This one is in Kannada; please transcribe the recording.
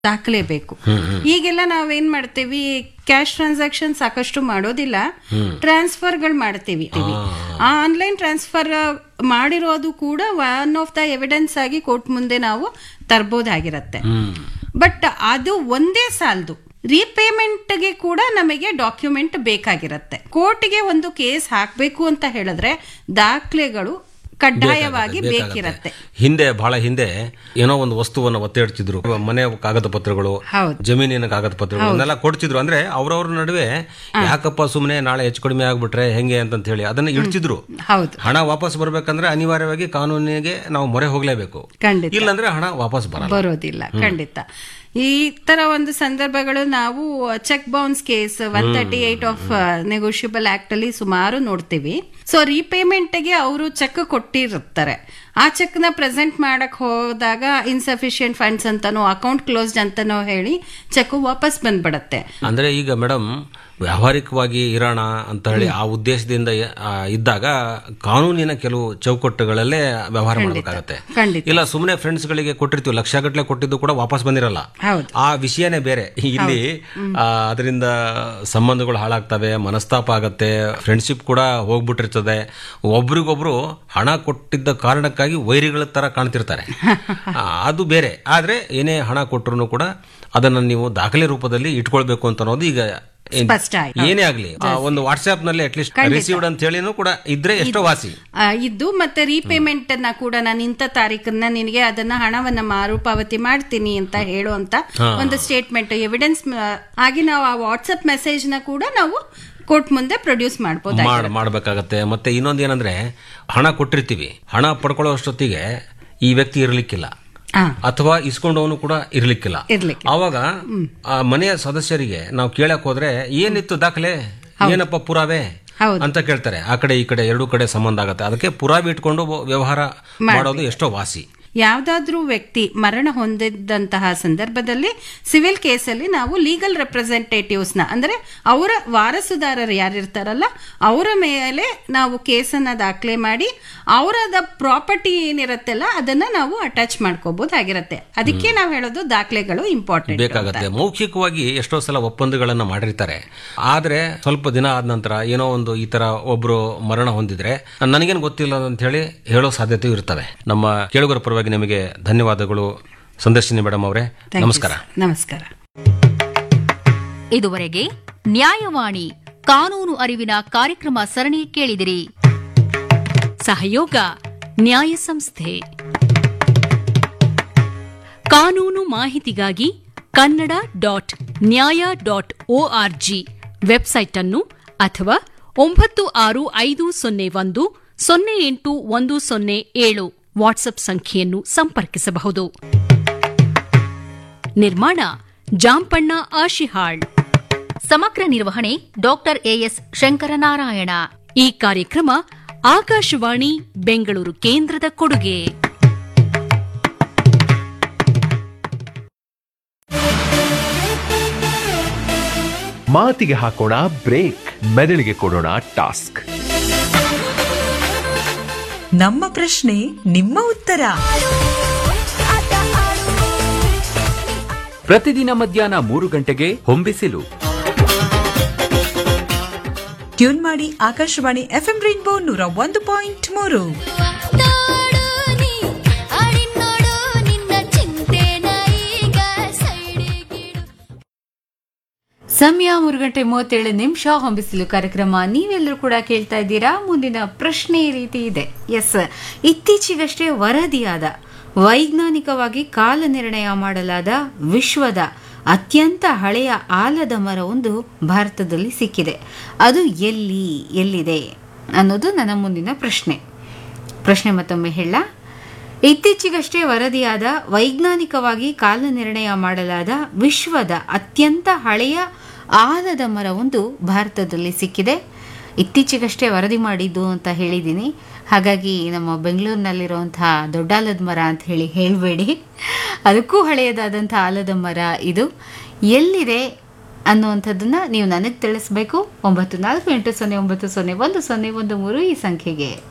ದಾಖಲೆ ಬೇಕು. ಈಗೆಲ್ಲ ನಾವೇನ್ ಮಾಡ್ತೀವಿ, ಕ್ಯಾಶ್ ಟ್ರಾನ್ಸಾಕ್ಷನ್ ಸಾಕಷ್ಟು ಮಾಡೋದಿಲ್ಲ, ಟ್ರಾನ್ಸ್ಫರ್ಗಳು ಮಾಡ್ತೀವಿ. ಆ ಆನ್ಲೈನ್ ಟ್ರಾನ್ಸ್ಫರ್ ಮಾಡಿರೋದು ಕೂಡ ಒನ್ ಆಫ್ ದ ಎವಿಡೆನ್ಸ್ ಆಗಿ ಕೋರ್ಟ್ ಮುಂದೆ ನಾವು ತರಬಹುದಾಗಿರತ್ತೆ. ಬಟ್ ಅದು ಒಂದೇ ಸಾಲದು, ರೀಪೇಮೆಂಟ್ಗೆ ಕೂಡ ನಮಗೆ ಡಾಕ್ಯುಮೆಂಟ್ ಬೇಕಾಗಿರತ್ತೆ. ಕೋರ್ಟ್ಗೆ ಒಂದು ಕೇಸ್ ಹಾಕಬೇಕು ಅಂತ ಹೇಳಿದ್ರೆ ದಾಖಲೆಗಳು ಕಡ್ಡಾಯವಾಗಿ ಬೇಕಿರತ್ತೆ. ಬಹಳ ಹಿಂದೆ ಏನೋ ಒಂದು ವಸ್ತುವನ್ನು ಒತ್ತೆ ಇಡ್ತಿದ್ರು, ಮನೆ ಕಾಗದ ಪತ್ರಗಳು, ಜಮೀನಿನ ಕಾಗದ ಪತ್ರಗಳು ಅದನ್ನೆಲ್ಲ ಕೊಡ್ತಿದ್ರು. ಅಂದ್ರೆ ಅವ್ರವ್ರ ನಡುವೆ ಯಾಕಪ್ಪ ಸುಮ್ಮನೆ ನಾಳೆ ಹೆಚ್ಚು ಕಡಿಮೆ ಆಗ್ಬಿಟ್ರೆ ಹೆಂಗೆ ಅಂತ ಹೇಳಿ ಅದನ್ನ ಇಡ್ತಿದ್ರು. ಹಣ ವಾಪಸ್ ಬರ್ಬೇಕಂದ್ರೆ ಅನಿವಾರ್ಯವಾಗಿ ಕಾನೂನಿಗೆ ನಾವು ಮೊರೆ ಹೋಗ್ಲೇಬೇಕು, ಇಲ್ಲಾಂದ್ರೆ ಹಣ ವಾಪಸ್ ಬರೋದಿಲ್ಲ. ಖಂಡಿತ ಈ ತರ ಒಂದು ಸಂದರ್ಭಗಳು ನಾವು check bounce case 138 of negotiable act ಅಲ್ಲಿ ಸುಮಾರು ನೋಡ್ತೀವಿ. ಸೊ ರೀಪೇಮೆಂಟ್ಗೆ ಅವರು ಚೆಕ್ ಕೊಟ್ಟಿರ್ತಾರೆ, ಆ ಚೆಕ್ ನ ಪ್ರೆಸೆಂಟ್ ಮಾಡಕ್ ಹೋದಾಗ ಇನ್ಸಫಿಶಿಯಂಟ್ ಫಂಡ್ಸ್ ಅಂತಾನೋ ಅಕೌಂಟ್ ಕ್ಲೋಸ್ಡ್ ಅಂತಾನೋ ಹೇಳಿ ಚೆಕ್ ವಾಪಸ್ ಬಂದ್ಬಿಡತ್ತೆ. ಅಂದ್ರೆ ಈಗ ಮೇಡಮ್ ವ್ಯಾವಹಾರಿಕವಾಗಿ ಇರೋಣ ಅಂತ ಹೇಳಿ ಆ ಉದ್ದೇಶದಿಂದ ಇದ್ದಾಗ ಕಾನೂನಿನ ಕೆಲವು ಚೌಕಟ್ಟುಗಳಲ್ಲೇ ವ್ಯವಹಾರ ಮಾಡಬೇಕಾಗತ್ತೆ. ಇಲ್ಲ ಸುಮ್ಮನೆ ಫ್ರೆಂಡ್ಸ್ ಗಳಿಗೆ ಕೊಟ್ಟಿರ್ತೀವಿ, ಲಕ್ಷಗಟ್ಟಲೆ ಕೊಟ್ಟಿದ್ದು ಕೂಡ ವಾಪಸ್ ಬಂದಿರಲ್ಲ, ಆ ವಿಷಯನೇ ಬೇರೆ. ಇಲ್ಲಿ ಅದರಿಂದ ಸಂಬಂಧಗಳು ಹಾಳಾಗ್ತವೆ, ಮನಸ್ತಾಪ ಆಗತ್ತೆ, ಫ್ರೆಂಡ್ಶಿಪ್ ಕೂಡ ಹೋಗ್ಬಿಟ್ಟಿರ್ತದೆ. ಒಬ್ರಿಗೊಬ್ರು ಹಣ ಕೊಟ್ಟಿದ್ದ ಕಾರಣಕ್ಕಾಗಿ ವೈರಿಗಳ ತರ ಕಾಣ್ತಿರ್ತಾರೆ, ಅದು ಬೇರೆ. ಆದ್ರೆ ಏನೇ ಹಣ ಕೊಟ್ಟರು ಕೂಡ ಅದನ್ನ ನೀವು ದಾಖಲೆ ರೂಪದಲ್ಲಿ ಇಟ್ಕೊಳ್ಬೇಕು ಅಂತ ಅನ್ನೋದು ಈಗ ಏನೇ ಆಗ್ಲಿ ಒಂದು ವಾಟ್ಸ್ಆಪ್ ನಲ್ಲಿ ಅಟ್ಲೀಸ್ಟ್ ರಿಸೀವ್ಡ್ ಅಂತ ಹೇಳಿನೂ ಕೂಡ ಇದ್ರೆ ಎಷ್ಟೋ ವಾಸಿ ಇದ್ದು. ಮತ್ತೆ ರೀಪೇಮೆಂಟ್ ಅನ್ನ ಕೂಡ ನಾನು ಇಂಥ ತಾರೀಕನ್ನ ನಿನಗೆ ಅದನ್ನ ಹಣವನ್ನ ಮರುಪಾವತಿ ಮಾಡ್ತೀನಿ ಅಂತ ಹೇಳುವಂತ ಒಂದು ಸ್ಟೇಟ್ಮೆಂಟ್ ಎವಿಡೆನ್ಸ್ ಆಗಿ ನಾವು ಆ ವಾಟ್ಸ್ಆಪ್ ಮೆಸೇಜ್ ನ ಕೂಡ ನಾವು ಕೋರ್ಟ್ ಮುಂದೆ ಪ್ರೊಡ್ಯೂಸ್ ಮಾಡಬೇಕಾಗತ್ತೆ. ಮತ್ತೆ ಇನ್ನೊಂದು ಏನಂದ್ರೆ, ಹಣ ಕೊಟ್ಟಿರ್ತೀವಿ, ಹಣ ಪಡ್ಕೊಳ್ಳೋ ಅಷ್ಟೊತ್ತಿಗೆ ಈ ವ್ಯಕ್ತಿ ಇರ್ಲಿಕ್ಕಿಲ್ಲ ಅಥವಾ ಇಸ್ಕೊಂಡವನು ಕೂಡ ಇರ್ಲಿಕ್ಕಿಲ್ಲ. ಅವಾಗ ಆ ಮನೆಯ ಸದಸ್ಯರಿಗೆ ನಾವು ಕೇಳಕ್ ಹೋದ್ರೆ ಏನಿತ್ತು ದಾಖಲೆ, ಏನಪ್ಪ ಪುರಾವೆ ಅಂತ ಕೇಳ್ತಾರೆ. ಆ ಕಡೆ ಈ ಕಡೆ ಎರಡೂ ಕಡೆ ಸಂಬಂಧ ಆಗತ್ತೆ. ಅದಕ್ಕೆ ಪುರಾವೆ ಇಟ್ಕೊಂಡು ವ್ಯವಹಾರ ಮಾಡೋದು ಎಷ್ಟೋ ವಾಸಿ. ಯಾವ್ದಾದ್ರೂ ವ್ಯಕ್ತಿ ಮರಣ ಹೊಂದಿದ್ದಂತಹ ಸಂದರ್ಭದಲ್ಲಿ ಸಿವಿಲ್ ಕೇಸಲ್ಲಿ ನಾವು ಲೀಗಲ್ ರೆಪ್ರೆಸೆಂಟೇಟಿವ್ಸ್ ನ ಅಂದ್ರೆ ಅವರ ವಾರಸುದಾರರು ಯಾರಿರ್ತಾರಲ್ಲ ಅವರ ಮೇಲೆ ನಾವು ಕೇಸನ್ನ ದಾಖಲೆ ಮಾಡಿ ಅವರದ ಪ್ರಾಪರ್ಟಿ ಏನಿರತ್ತೆಲ್ಲ ಅದನ್ನ ನಾವು ಅಟ್ಯಾಚ್ ಮಾಡ್ಕೋಬಹುದಾಗಿರತ್ತೆ. ಅದಕ್ಕೆ ನಾವು ಹೇಳೋದು ದಾಖಲೆಗಳು ಇಂಪಾರ್ಟೆಂಟ್ ಬೇಕಾಗತ್ತೆ. ಮೌಖಿಕವಾಗಿ ಎಷ್ಟೋ ಸಲ ಒಪ್ಪಂದಗಳನ್ನ ಮಾಡಿರ್ತಾರೆ, ಆದ್ರೆ ಸ್ವಲ್ಪ ದಿನ ಆದ ನಂತರ ಏನೋ ಒಂದು ಈ ತರ ಒಬ್ರು ಮರಣ ಹೊಂದಿದ್ರೆ ನನಗೇನು ಗೊತ್ತಿಲ್ಲ ಅಂತ ಹೇಳಿ ಹೇಳೋ ಸಾಧ್ಯತೆ ಇರ್ತವೆ. ನಮ್ಮ ಕೇಳುಗರ ಪರವಾಗಿ ನಿಮಗೆ ಧನ್ಯವಾದಗಳು ಸಂದರ್ಶಿನಿ ಮೇಡಮ್ ಅವರೇ. ನಮಸ್ಕಾರ. ನಮಸ್ಕಾರ. ಇದುವರೆಗೆ ನ್ಯಾಯವಾಣಿ ಕಾನೂನು ಅರಿವಿನ ಕಾರ್ಯಕ್ರಮ ಸರಣಿ ಕೇಳಿದಿರಿ. ಸಹಯೋಗ ನ್ಯಾಯ ಸಂಸ್ಥೆ. ಕಾನೂನು ಮಾಹಿತಿಗಾಗಿ kannada.nya.org ವೆಬ್ಸೈಟ್ ಅನ್ನು ಅಥವಾ 9550108107 ವಾಟ್ಸ್ಆಪ್ ಸಂಖ್ಯೆಯನ್ನು ಸಂಪರ್ಕಿಸಬಹುದು. ನಿರ್ಮಾಣ ಜಾಂಪಣ್ಣ ಆಶಿಹಾಳ್. ಸಮಗ್ರ ನಿರ್ವಹಣೆ ಡಾಕ್ಟರ್ ಎಎಸ್ ಶಂಕರನಾರಾಯಣ. ಈ ಕಾರ್ಯಕ್ರಮ ಆಕಾಶವಾಣಿ ಬೆಂಗಳೂರು ಕೇಂದ್ರದ ಕೊಡುಗೆ. ಮಾತಿಗೆ ಹಾಕೋಣ ಬ್ರೇಕ್, ಮೆದುಳಿಗೆ ಕೊಡೋಣ ಟಾಸ್ಕ್. ನಮ್ಮ ಪ್ರಶ್ನೆ ನಿಮ್ಮ ಉತ್ತರ. ಪ್ರತಿದಿನ ಮಧ್ಯಾಹ್ನ 3 ಗಂಟೆಗೆ ಹೊಂಬಿಸಿಲು. ಟ್ಯೂನ್ ಮಾಡಿ ಆಕಾಶವಾಣಿ ಎಫ್ಎಂ ರೈನ್ಬೋ 101.3. ಸಮಯ 3:37 ಹೊಂಬಿಸಿಲು ಕಾರ್ಯಕ್ರಮ ನೀವೆಲ್ಲರೂ ಕೂಡ ಕೇಳ್ತಾ ಇದ್ದೀರಾ. ಮುಂದಿನ ಪ್ರಶ್ನೆ ಈ ರೀತಿ ಇದೆ. ಇತ್ತೀಚೆಗಷ್ಟೇ ವರದಿಯಾದ ವೈಜ್ಞಾನಿಕವಾಗಿ ಕಾಲ ನಿರ್ಣಯ ಮಾಡಲಾದ ವಿಶ್ವದ ಅತ್ಯಂತ ಹಳೆಯ ಆಲದ ಮರವೊಂದು ಭಾರತದಲ್ಲಿ ಸಿಕ್ಕಿದೆ. ಅದು ಎಲ್ಲಿದೆ ಅನ್ನೋದು ನನ್ನ ಮುಂದಿನ ಪ್ರಶ್ನೆ ಮತ್ತೊಮ್ಮೆ ಹೇಳ. ಇತ್ತೀಚೆಗಷ್ಟೇ ವರದಿಯಾದ ವೈಜ್ಞಾನಿಕವಾಗಿ ಕಾಲ ನಿರ್ಣಯ ಮಾಡಲಾದ ವಿಶ್ವದ ಅತ್ಯಂತ ಹಳೆಯ ಆಲದ ಮರವೊಂದು ಭಾರತದಲ್ಲಿ ಸಿಕ್ಕಿದೆ. ಇತ್ತೀಚೆಗಷ್ಟೇ ವರದಿ ಮಾಡಿದ್ದು ಅಂತ ಹೇಳಿದ್ದೀನಿ, ಹಾಗಾಗಿ ನಮ್ಮ ಬೆಂಗಳೂರಿನಲ್ಲಿರುವಂತಹ ದೊಡ್ಡಾಲದ ಮರ ಅಂತ ಹೇಳಬೇಡಿ, ಅದಕ್ಕೂ ಹಳೆಯದಾದಂಥ ಆಲದ ಮರ ಇದು ಎಲ್ಲಿದೆ ಅನ್ನುವಂಥದ್ದನ್ನ ನೀವು ನನಗೆ ತಿಳಿಸ್ಬೇಕು. 9480901013 ಈ ಸಂಖ್ಯೆಗೆ.